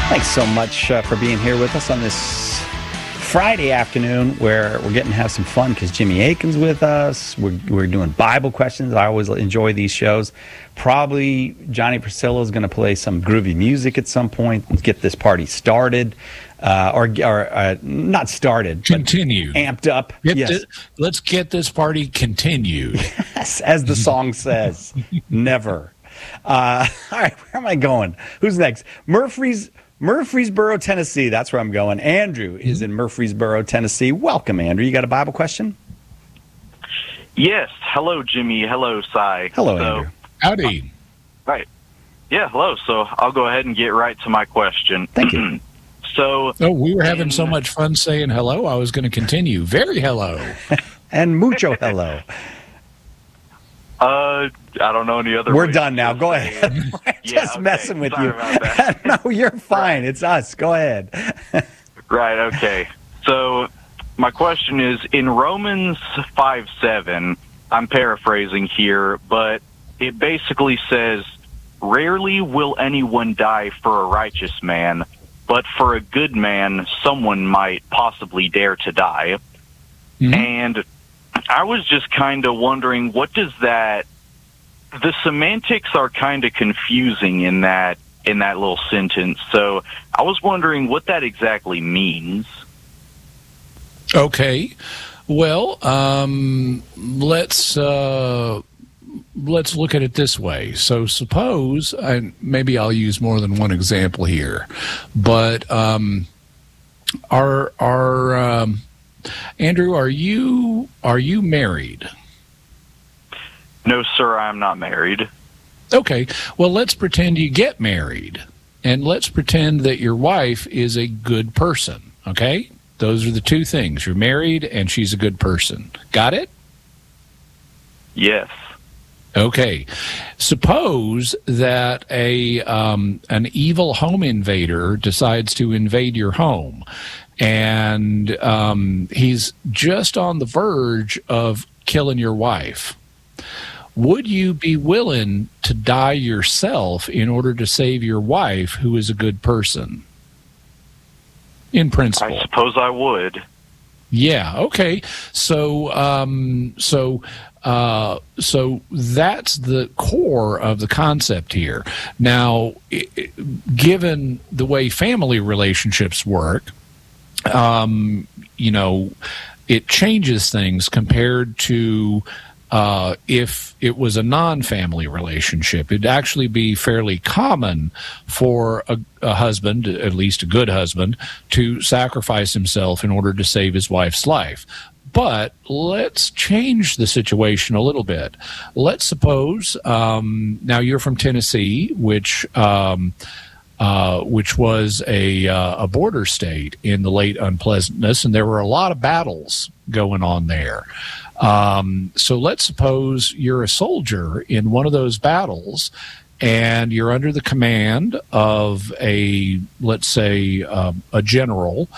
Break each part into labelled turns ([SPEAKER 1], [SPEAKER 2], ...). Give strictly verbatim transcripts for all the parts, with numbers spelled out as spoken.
[SPEAKER 1] Thanks so much uh, for being here with us on this Friday afternoon where we're getting to have some fun because Jimmy Akin's with us. We're, we're doing Bible questions. I always enjoy these shows. Probably Johnny Priscilla is going to play some groovy music at some point and get this party started. Uh, or or uh, not started,
[SPEAKER 2] continued,
[SPEAKER 1] amped up.
[SPEAKER 2] Get
[SPEAKER 1] yes.
[SPEAKER 2] The, let's get this party continued.
[SPEAKER 1] Yes, as the song says, never. Uh, all right, where am I going? Who's next? Murfrees, Murfreesboro, Tennessee. That's where I'm going. Andrew is in Murfreesboro, Tennessee. Welcome, Andrew. You got a Bible question?
[SPEAKER 3] Yes. Hello, Jimmy. Hello, Cy.
[SPEAKER 1] Hello,
[SPEAKER 3] so,
[SPEAKER 1] Andrew.
[SPEAKER 2] Howdy.
[SPEAKER 3] Right. Yeah, hello. So I'll go ahead and get right to my question.
[SPEAKER 1] Thank you.
[SPEAKER 3] So,
[SPEAKER 2] oh, we were having so much fun saying hello. I was going to continue. Very hello.
[SPEAKER 1] And mucho hello.
[SPEAKER 3] Uh, I don't know any other.
[SPEAKER 1] We're done now. Go ahead. We're
[SPEAKER 3] Yeah,
[SPEAKER 1] just
[SPEAKER 3] okay.
[SPEAKER 1] messing with
[SPEAKER 3] Sorry
[SPEAKER 1] you.
[SPEAKER 3] about that.
[SPEAKER 1] No, you're fine. It's us. Go ahead.
[SPEAKER 3] Right. Okay. So my question is in Romans five seven. I'm paraphrasing here, but it basically says, "Rarely will anyone die for a righteous man, but for a good man, someone might possibly dare to die." Mm-hmm. And I was just kind of wondering, what does that, the semantics are kind of confusing in that, in that little sentence. So I was wondering what that exactly means.
[SPEAKER 2] Okay. Well, um, let's, uh, let's look at it this way. So suppose, and maybe I'll use more than one example here, but um, are are um, Andrew, are you are you married?
[SPEAKER 3] No, sir, I'm not married.
[SPEAKER 2] Okay. Well, let's pretend you get married, and let's pretend that your wife is a good person. Okay, those are the two things. You're married, and she's a good person. Got it?
[SPEAKER 3] Yes.
[SPEAKER 2] Okay, suppose that a um, an evil home invader decides to invade your home, and um, he's just on the verge of killing your wife. Would you be willing to die yourself in order to save your wife, who is a good person? In principle.
[SPEAKER 3] I suppose I would.
[SPEAKER 2] Yeah, okay. So, um, so... Uh, so that's the core of the concept here. Now, it, it, given the way family relationships work, um, you know, it changes things compared to uh, if it was a non-family relationship. It'd actually be fairly common for a, a husband, at least a good husband, to sacrifice himself in order to save his wife's life. But let's change the situation a little bit. Let's suppose um, now you're from Tennessee, which um, uh, which was a uh, a border state in the late unpleasantness, and there were a lot of battles going on there. Um, so let's suppose you're a soldier in one of those battles, and you're under the command of a, let's say, uh, a general,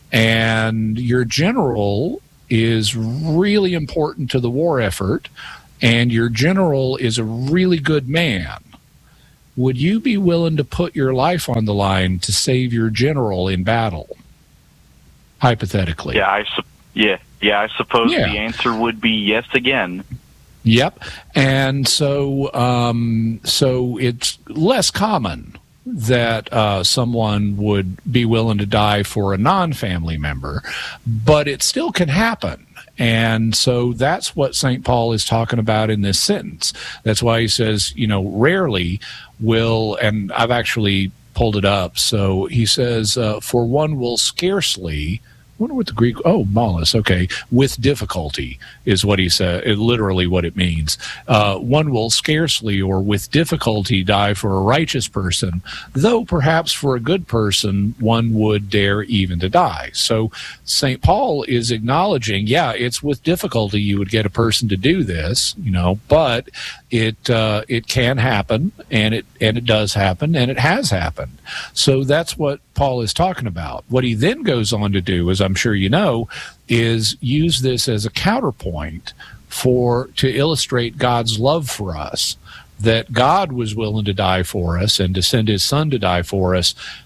[SPEAKER 2] and your general is really important to the war effort, and your general is a really good man. Would you be willing to put your life on the line to save your general in battle? Hypothetically.
[SPEAKER 3] Yeah, I su- yeah, yeah, I suppose
[SPEAKER 2] yeah.
[SPEAKER 3] the answer would be yes again.
[SPEAKER 2] Yep. And so um, so it's less common that uh, someone would be willing to die for a non-family member, but it still can happen. And so that's what Saint Paul is talking about in this sentence. That's why he says, you know, rarely will, and I've actually pulled it up. So he says, uh, for one will scarcely, I wonder what the Greek, oh, malus, okay, with difficulty is what he said, literally what it means. Uh, one will scarcely or with difficulty die for a righteous person, though perhaps for a good person one would dare even to die. So Saint Paul is acknowledging, yeah, it's with difficulty you would get a person to do this, you know, but it uh, it can happen, and it and it does happen, and it has happened. So that's what Paul is talking about. What he then goes on to do, as I'm sure you know, is use this as a counterpoint for to illustrate God's love for us, that God was willing to die for us and to send his son to die for us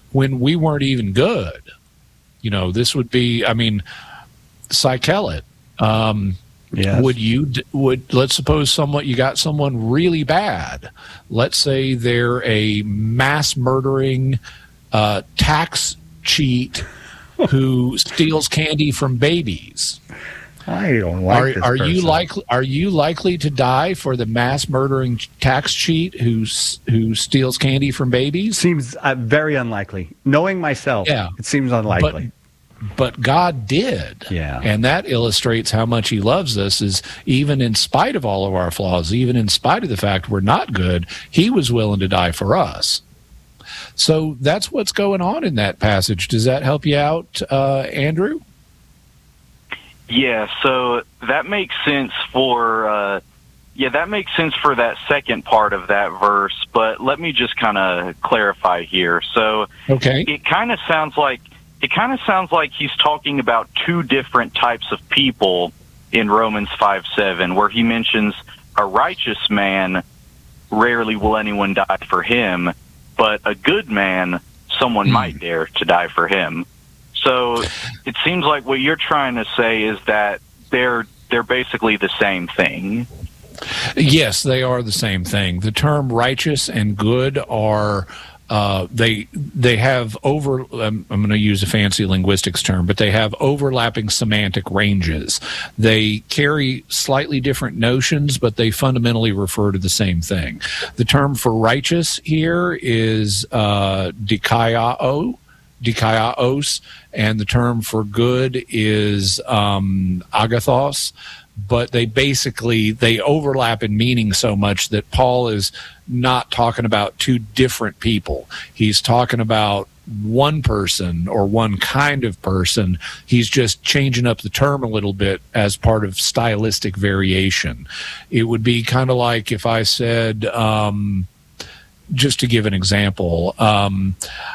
[SPEAKER 2] when we weren't even good. You know, this would be, I mean, Psychelet. Um,
[SPEAKER 1] yes.
[SPEAKER 2] Would you, would, let's suppose someone, you got someone really bad. Let's say they're a mass murdering uh, tax cheat who steals candy from babies.
[SPEAKER 1] I don't like
[SPEAKER 2] are,
[SPEAKER 1] this
[SPEAKER 2] are
[SPEAKER 1] person.
[SPEAKER 2] you likely are you likely to die for the mass murdering tax cheat who who steals candy from babies?
[SPEAKER 1] Seems uh, very unlikely. Knowing myself,
[SPEAKER 2] yeah.
[SPEAKER 1] it seems unlikely.
[SPEAKER 2] But, but God did.
[SPEAKER 1] Yeah.
[SPEAKER 2] And that illustrates how much he loves us, is even in spite of all of our flaws, even in spite of the fact we're not good, he was willing to die for us. So that's what's going on in that passage. Does that help you out, uh, Andrew?
[SPEAKER 3] Yeah, so that makes sense for uh, yeah, that makes sense for that second part of that verse. But let me just kind of clarify here. So,
[SPEAKER 2] okay,
[SPEAKER 3] it kind of sounds like it kind of sounds like he's talking about two different types of people in Romans five seven, where he mentions a righteous man, rarely will anyone die for him, but a good man, someone mm. might dare to die for him. So it seems like what you're trying to say is that they're they're basically the same thing.
[SPEAKER 2] Yes, they are the same thing. The term righteous and good are uh, they they have over. Um, I'm going to use a fancy linguistics term, but they have overlapping semantic ranges. They carry slightly different notions, but they fundamentally refer to the same thing. The term for righteous here is uh, dikaiao. dikaios, and the term for good is um, agathos, but they basically, they overlap in meaning so much that Paul is not talking about two different people. He's talking about one person or one kind of person. He's just changing up the term a little bit as part of stylistic variation. It would be kind of like if I said, um, just to give an example, um,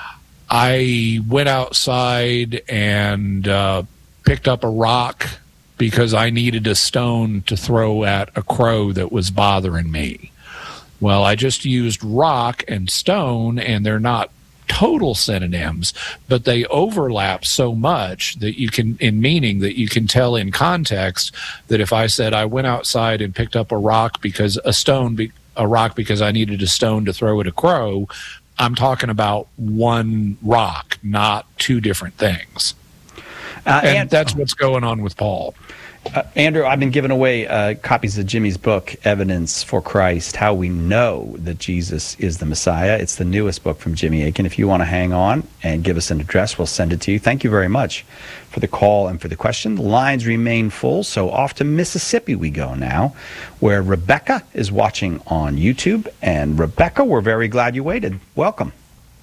[SPEAKER 2] I went outside and uh, picked up a rock because I needed a stone to throw at a crow that was bothering me. Well, I just used rock and stone, and they're not total synonyms, but they overlap so much that you can, in meaning, that you can tell in context that if I said I went outside and picked up a rock because a stone, be, a rock because I needed a stone to throw at a crow, I'm talking about one rock, not two different things. Uh, and, and that's what's going on with Paul.
[SPEAKER 1] Uh, Andrew, I've been giving away uh, copies of Jimmy's book, Evidence for Christ, How We Know That Jesus is the Messiah. It's the newest book from Jimmy Akin. If you want to hang on and give us an address, we'll send it to you. Thank you very much for the call and for the question. The lines remain full, so off to Mississippi we go now, where Rebecca is watching on YouTube. And Rebecca, we're very glad you waited. Welcome.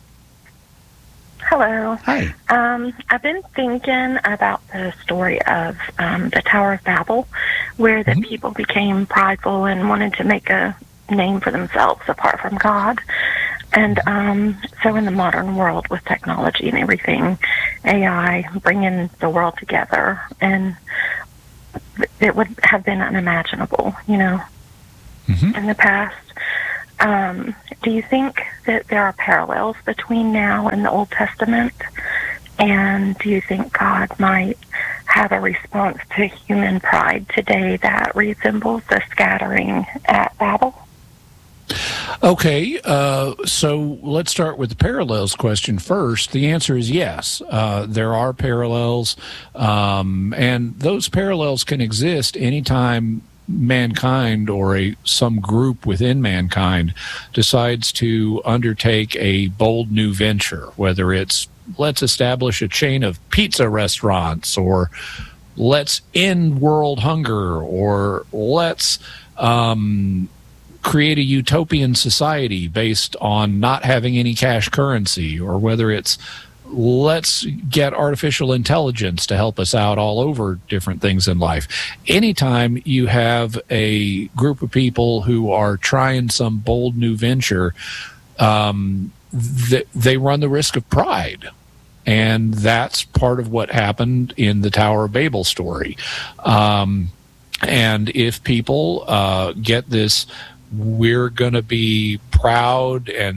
[SPEAKER 4] Hello.
[SPEAKER 1] Hi.
[SPEAKER 4] Um, I've been thinking about the story of um, the Tower of Babel, where the mm-hmm. people became prideful and wanted to make a name for themselves apart from God. And um, so in the modern world with technology and everything, A I bringing the world together, and it would have been unimaginable, you know, mm-hmm. in the past. Um, do you think that there are parallels between now and the Old Testament? And do you think God might have a response to human pride today that resembles the scattering at Babel?
[SPEAKER 2] Okay, uh, so let's start with the parallels question first. The answer is yes. Uh, there are parallels, um, and those parallels can exist anytime mankind or a some group within mankind decides to undertake a bold new venture, whether it's let's establish a chain of pizza restaurants, or let's end world hunger, or let's um, create a utopian society based on not having any cash currency, or whether it's let's get artificial intelligence to help us out all over different things in life. Anytime you have a group of people who are trying some bold new venture, um, th- they run the risk of pride. And that's part of what happened in the Tower of Babel story. Um, and if people uh, get this, we're going to be proud and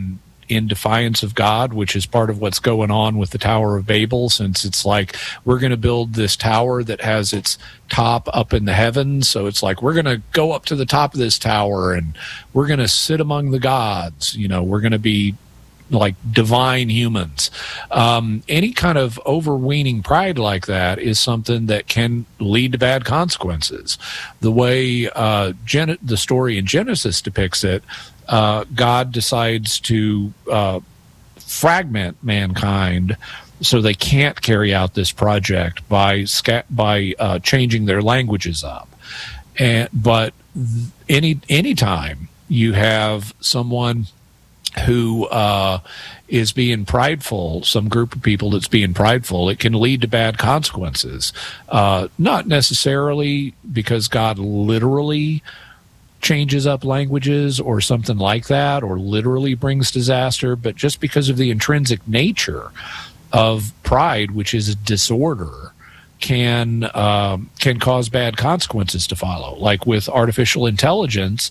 [SPEAKER 2] in defiance of God, which is part of what's going on with the Tower of Babel, since it's like we're going to build this tower that has its top up in the heavens. So it's like we're going to go up to the top of this tower and we're going to sit among the gods. You know, we're going to be like divine humans. Um, any kind of overweening pride like that is something that can lead to bad consequences. The way uh, Gen- the story in Genesis depicts it, uh, God decides to uh, fragment mankind so they can't carry out this project by sca- by uh, changing their languages up. And but th- any any time you have someone who uh, is being prideful, some group of people that's being prideful, it can lead to bad consequences. Uh, not necessarily because God literally changes up languages or something like that, or literally brings disaster, but just because of the intrinsic nature of pride, which is a disorder, can um, can cause bad consequences to follow. Like with artificial intelligence,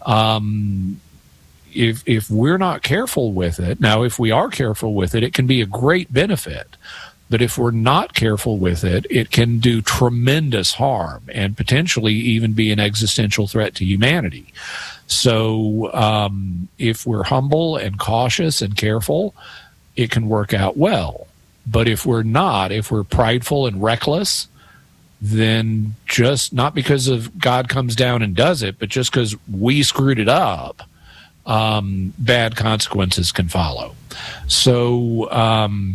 [SPEAKER 2] um, If if we're not careful with it, now if we are careful with it, it can be a great benefit. But if we're not careful with it, it can do tremendous harm and potentially even be an existential threat to humanity. So um, if we're humble and cautious and careful, it can work out well. But if we're not, if we're prideful and reckless, then just not because of God comes down and does it, but just because we screwed it up, Um, bad consequences can follow. So, um,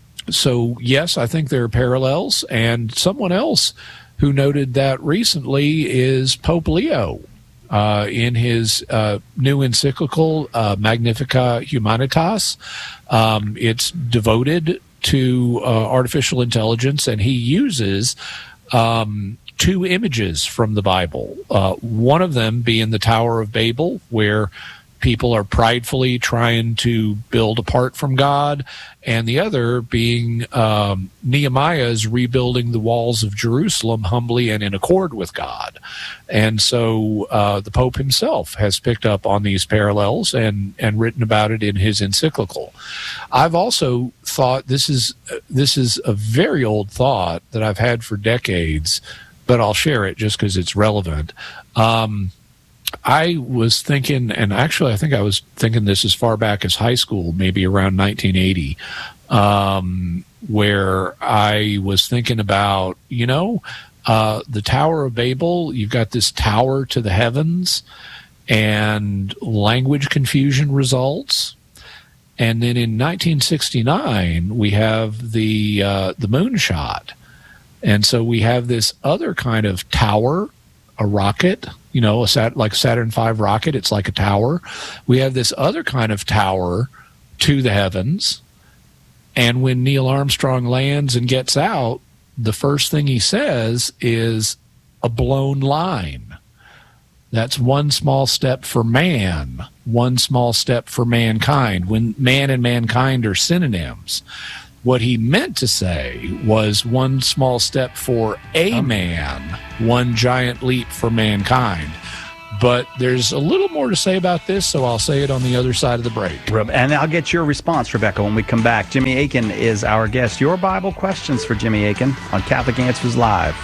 [SPEAKER 2] so yes, I think there are parallels. And someone else who noted that recently is Pope Leo uh, in his uh, new encyclical, uh, Magnificat Humanitas. Um, it's devoted to uh, artificial intelligence, and he uses um, two images from the Bible. Uh, one of them being the Tower of Babel, where people are pridefully trying to build apart from God, and the other being um, Nehemiah's rebuilding the walls of Jerusalem humbly and in accord with God. And so uh, the Pope himself has picked up on these parallels and, and written about it in his encyclical. I've also thought this is this is a very old thought that I've had for decades, but I'll share it just because it's relevant. Um, I was thinking, and actually I think I was thinking this as far back as high school, maybe around nineteen eighty, um, where I was thinking about, you know, uh, the Tower of Babel, you've got this tower to the heavens, and language confusion results. And then in nineteen sixty-nine, we have the uh, the moonshot. And so we have this other kind of tower, a rocket, you know, a sat, like a Saturn five rocket. It's like a tower. We have this other kind of tower to the heavens. And when Neil Armstrong lands and gets out, the first thing he says is a blown line. That's one small step for man, one small step for mankind. When man and mankind are synonyms, what he meant to say was one small step for a man, one giant leap for mankind. But there's a little more to say about this, so I'll say it on the other side of the break.
[SPEAKER 1] And I'll get your response, Rebecca, when we come back. Jimmy Akin is our guest. Your Bible questions for Jimmy Akin on Catholic Answers Live.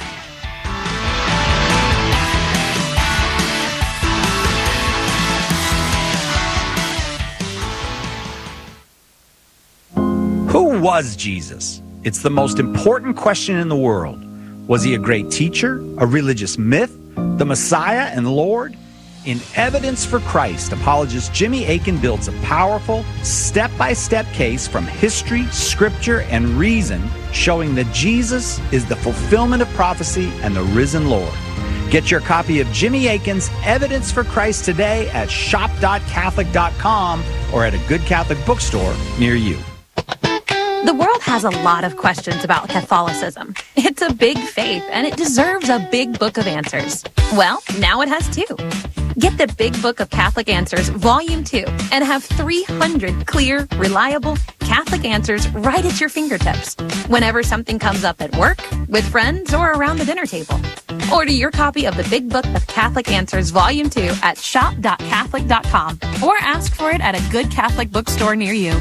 [SPEAKER 1] Who was Jesus? It's the most important question in the world. Was he a great teacher, a religious myth, the Messiah and Lord? In Evidence for Christ, apologist Jimmy Akin builds a powerful, step-by-step case from history, scripture, and reason showing that Jesus is the fulfillment of prophecy and the risen Lord. Get your copy of Jimmy Akin's Evidence for Christ today at shop dot catholic dot com or at a good Catholic bookstore near you.
[SPEAKER 5] The world has a lot of questions about Catholicism. It's a big faith, and it deserves a big book of answers. Well, now it has two. Get the Big Book of Catholic Answers, Volume two, and have three hundred clear, reliable, Catholic Catholic answers right at your fingertips whenever something comes up at work, with friends, or around the dinner table. Order your copy of the Big Book of Catholic Answers Volume two at shop dot catholic dot com or ask for it at a good Catholic bookstore near you.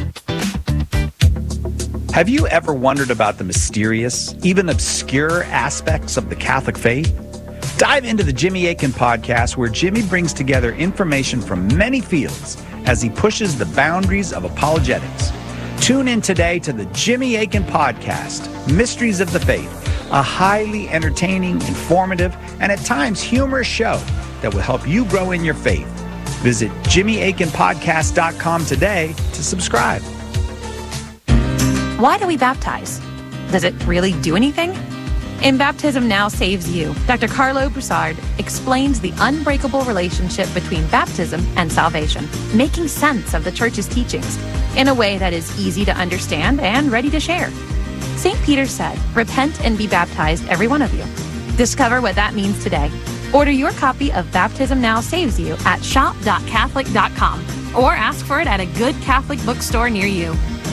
[SPEAKER 1] Have you ever wondered about the mysterious, even obscure aspects of the Catholic faith? Dive into the Jimmy Akin podcast, where Jimmy brings together information from many fields as he pushes the boundaries of apologetics. Tune in today to the Jimmy Akin podcast, Mysteries of the Faith, a highly entertaining, informative, and at times humorous show that will help you grow in your faith. Visit jimmy akin podcast dot com today to subscribe.
[SPEAKER 5] Why do we baptize? Does it really do anything? In Baptism Now Saves You, Doctor Carlo Broussard explains the unbreakable relationship between baptism and salvation, making sense of the Church's teachings in a way that is easy to understand and ready to share. Saint Peter said, "Repent and be baptized, every one of you." Discover what that means today. Order your copy of Baptism Now Saves You at shop dot catholic dot com or ask for it at a good Catholic bookstore near you.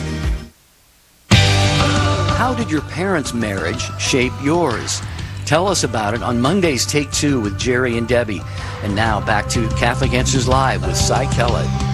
[SPEAKER 6] How did your parents' marriage shape yours? Tell us about it on Monday's Take Two with Jerry and Debbie. And now back to Catholic Answers Live with Cy Kellett.